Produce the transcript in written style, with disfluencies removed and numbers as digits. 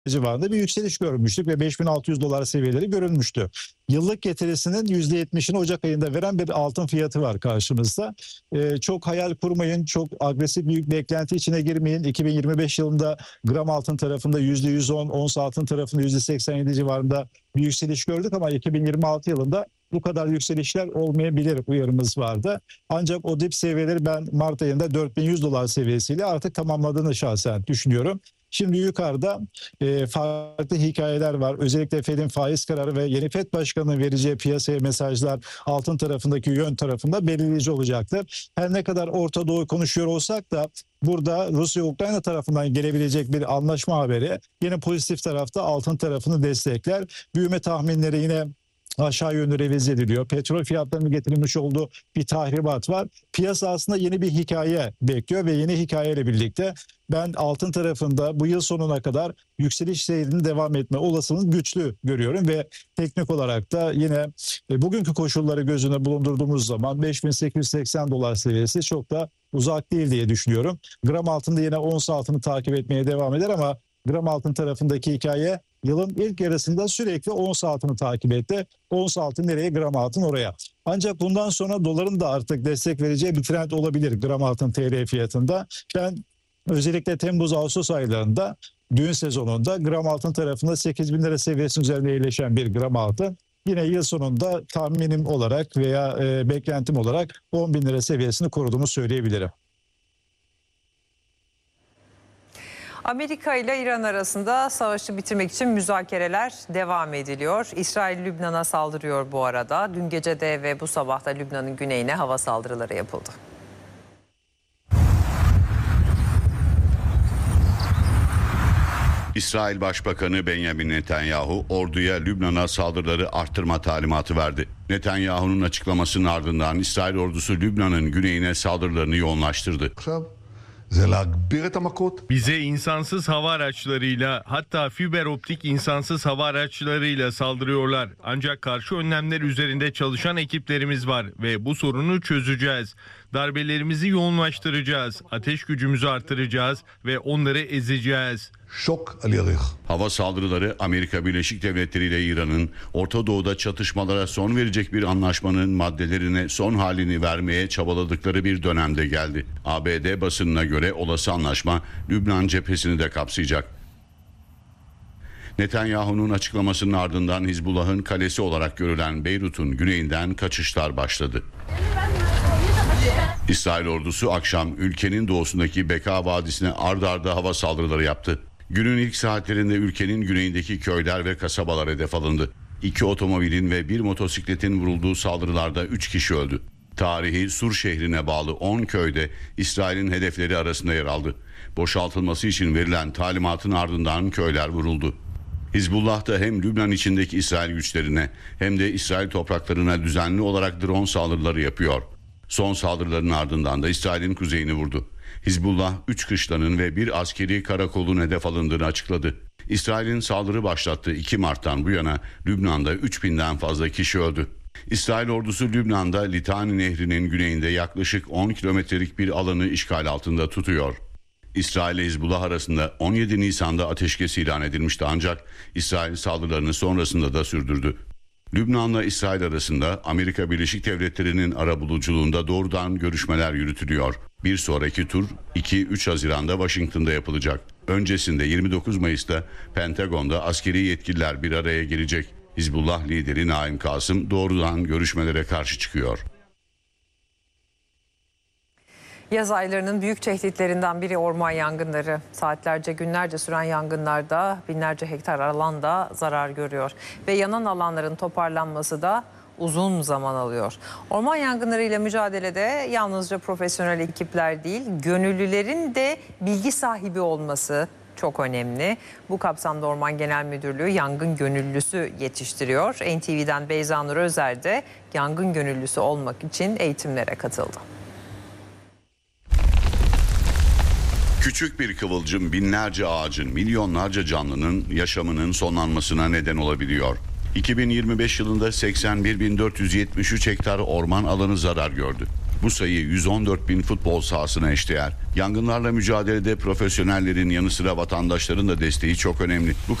civarında bir yükseliş görmüştük ve 5.600 dolar seviyeleri görülmüştü. Yıllık getirisinin %70'ini Ocak ayında veren bir altın fiyatı var karşımızda. Çok hayal kurmayın, çok agresif büyük beklenti içine girmeyin. 2025 yılında gram altın tarafında %110, ons altın tarafında %87 civarında bir yükseliş gördük ama 2026 yılında bu kadar yükselişler olmayabilir uyarımız vardı. Ancak o dip seviyeleri ben Mart ayında 4.100 dolar seviyesiyle artık tamamladığını şahsen düşünüyorum. Şimdi yukarıda farklı hikayeler var. Özellikle Fed'in faiz kararı ve yeni Fed Başkanı'nın vereceği piyasaya mesajlar altın tarafındaki yön tarafında belirleyici olacaktır. Her ne kadar Orta Doğu konuşuyor olsak da burada Rusya-Ukrayna tarafından gelebilecek bir anlaşma haberi yine pozitif tarafta altın tarafını destekler. Büyüme tahminleri yine aşağı yönlü revize ediliyor. Petrol fiyatlarının getirilmiş olduğu bir tahribat var. Piyasa aslında yeni bir hikaye bekliyor ve yeni hikayeyle birlikte ben altın tarafında bu yıl sonuna kadar yükseliş seyrinin devam etme olasılığını güçlü görüyorum ve teknik olarak da yine bugünkü koşulları göz önüne bulundurduğumuz zaman 5.880 dolar seviyesi çok da uzak değil diye düşünüyorum. Gram altında yine ons altını takip etmeye devam eder ama gram altın tarafındaki hikaye yılın ilk yarısında sürekli ons altını takip etti. Ons altın nereye, gram altın oraya. Ancak bundan sonra doların da artık destek vereceği bir trend olabilir gram altın TL fiyatında. Ben özellikle Temmuz-Ağustos aylarında düğün sezonunda gram altın tarafında 8.000 lira seviyesinin üzerinde yerleşen bir gram altın yine yıl sonunda tahminim olarak veya beklentim olarak 10.000 lira seviyesini koruduğumu söyleyebilirim. Amerika ile İran arasında savaşı bitirmek için müzakereler devam ediliyor. İsrail Lübnan'a saldırıyor bu arada. Dün gece de ve bu sabah da Lübnan'ın güneyine hava saldırıları yapıldı. İsrail Başbakanı Benjamin Netanyahu orduya Lübnan'a saldırıları arttırma talimatı verdi. Netanyahu'nun açıklamasının ardından İsrail ordusu Lübnan'ın güneyine saldırılarını yoğunlaştırdı. Bize insansız hava araçlarıyla, hatta fiber optik insansız hava araçlarıyla saldırıyorlar. Ancak karşı önlemler üzerinde çalışan ekiplerimiz var ve bu sorunu çözeceğiz. Darbelerimizi yoğunlaştıracağız, ateş gücümüzü artıracağız ve onları ezeceğiz. Hava saldırıları Amerika Birleşik Devletleri ile İran'ın Orta Doğu'da çatışmalara son verecek bir anlaşmanın maddelerine son halini vermeye çabaladıkları bir dönemde geldi. ABD basınına göre olası anlaşma Lübnan cephesini de kapsayacak. Netanyahu'nun açıklamasının ardından Hizbullah'ın kalesi olarak görülen Beyrut'un güneyinden kaçışlar başladı. İsrail ordusu akşam ülkenin doğusundaki Beka Vadisi'ne ard arda hava saldırıları yaptı. Günün ilk saatlerinde ülkenin güneyindeki köyler ve kasabalar hedef alındı. 2 otomobilin ve 1 motosikletin vurulduğu saldırılarda 3 kişi öldü. Tarihi Sur şehrine bağlı 10 köyde İsrail'in hedefleri arasında yer aldı. Boşaltılması için verilen talimatın ardından köyler vuruldu. Hizbullah da hem Lübnan içindeki İsrail güçlerine hem de İsrail topraklarına düzenli olarak drone saldırıları yapıyor. Son saldırıların ardından da İsrail'in kuzeyini vurdu. Hizbullah 3 kışlanın ve 1 askeri karakolun hedef alındığını açıkladı. İsrail'in saldırı başlattığı 2 Mart'tan bu yana Lübnan'da 3000'den fazla kişi öldü. İsrail ordusu Lübnan'da Litani Nehri'nin güneyinde yaklaşık 10 kilometrelik bir alanı işgal altında tutuyor. İsrail ile Hizbullah arasında 17 Nisan'da ateşkes ilan edilmişti ancak İsrail saldırılarını sonrasında da sürdürdü. Lübnan'la İsrail arasında Amerika Birleşik Devletleri'nin arabuluculuğunda doğrudan görüşmeler yürütülüyor. Bir sonraki tur 2-3 Haziran'da Washington'da yapılacak. Öncesinde 29 Mayıs'ta Pentagon'da askeri yetkililer bir araya gelecek. Hizbullah lideri Naim Kasım doğrudan görüşmelere karşı çıkıyor. Yaz aylarının büyük tehditlerinden biri orman yangınları. Saatlerce, günlerce süren yangınlarda binlerce hektar alanda zarar görüyor. Ve yanan alanların toparlanması da uzun zaman alıyor. Orman yangınlarıyla mücadelede yalnızca profesyonel ekipler değil, gönüllülerin de bilgi sahibi olması çok önemli. Bu kapsamda Orman Genel Müdürlüğü yangın gönüllüsü yetiştiriyor. NTV'den Beyza Nur Özer de yangın gönüllüsü olmak için eğitimlere katıldı. Küçük bir kıvılcım binlerce ağacın, milyonlarca canlının yaşamının sonlanmasına neden olabiliyor. 2025 yılında 81.473 hektar orman alanı zarar gördü. Bu sayı 114 bin futbol sahasına eşdeğer. Yangınlarla mücadelede profesyonellerin yanı sıra vatandaşların da desteği çok önemli. Bu